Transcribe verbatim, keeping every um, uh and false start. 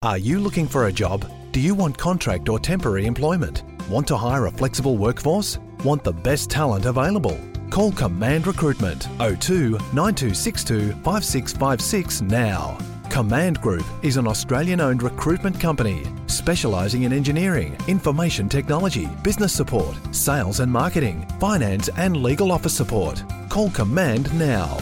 Are you looking for a job? Do you want contract or temporary employment? Want to hire a flexible workforce? Want the best talent available? Call Command Recruitment oh two nine two six two five six five six now. Command Group is an Australian-owned recruitment company specialising in engineering, information technology, business support, sales and marketing, finance and legal office support. Call Command now.